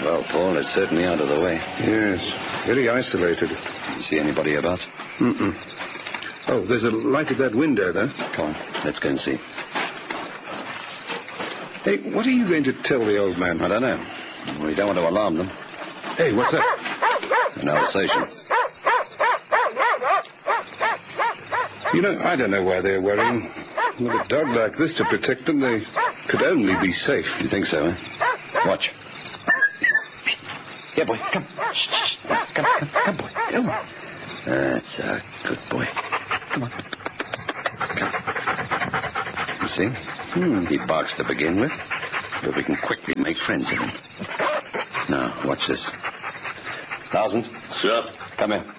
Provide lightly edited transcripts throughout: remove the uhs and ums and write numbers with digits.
Well, Paul, it's certainly out of the way. Yes, very isolated. You see anybody about? Mm-mm. Oh, there's a light at that window, though. Come on, let's go and see. Hey, what are you going to tell the old man? I don't know. We don't want to alarm them. Hey, what's that? An Alsatian. You know, I don't know why they're worrying. With a dog like this to protect them, they could only be safe. You think so, eh? Watch. Here, boy, come. Shh. Come, boy. Come on. That's a good boy. Come on. Come. You see? He barks to begin with, but we can quickly make friends with him. Now, watch this. Thousands? Sir? Come here.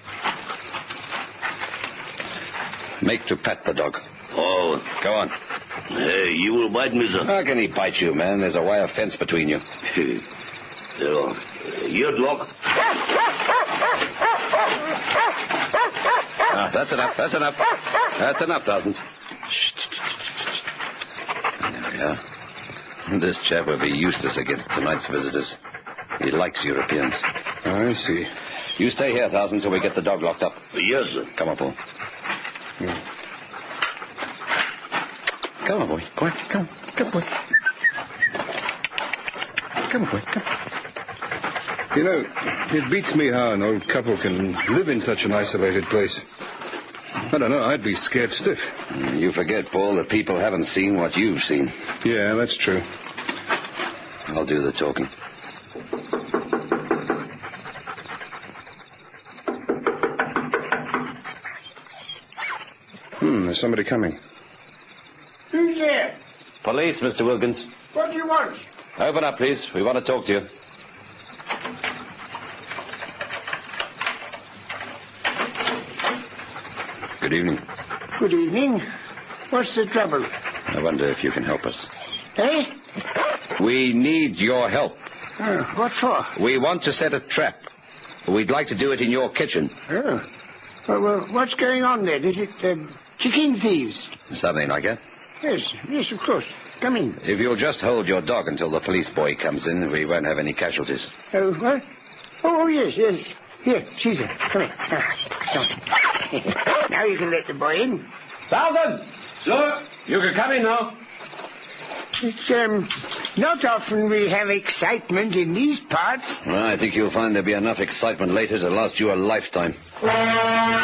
Make to pet the dog. Oh. Go on. Hey, you will bite me, sir? How can he bite you, man? There's a wire fence between you. Your dog? That's enough. That's enough, Thousands. Shh. There we are. This chap will be useless against tonight's visitors. He likes Europeans. I see. You stay here, Thousands, till we get the dog locked up. Yes, sir. Come on, Paul. Come on, boy. Quiet. Come, boy. Come on, boy. Come. You know, it beats me how an old couple can live in such an isolated place. I don't know, I'd be scared stiff. You forget, Paul, that people haven't seen what you've seen. Yeah, that's true. I'll do the talking. There's somebody coming. Who's there? Police, Mr. Wilkins. What do you want? Open up, please. We want to talk to you. Good evening. Good evening. What's the trouble? I wonder if you can help us. Eh? We need your help. What for? We want to set a trap. We'd like to do it in your kitchen. Oh. Well, what's going on then? Is it chicken thieves? Something like that. Yes, of course. Come in. If you'll just hold your dog until the police boy comes in, we won't have any casualties. Oh, what? Oh, yes. Here, Caesar, come here. Now you can let the boy in. Thousand! Sir? You can come in now. It's, not often we have excitement in these parts. Well, I think you'll find there'll be enough excitement later to last you a lifetime.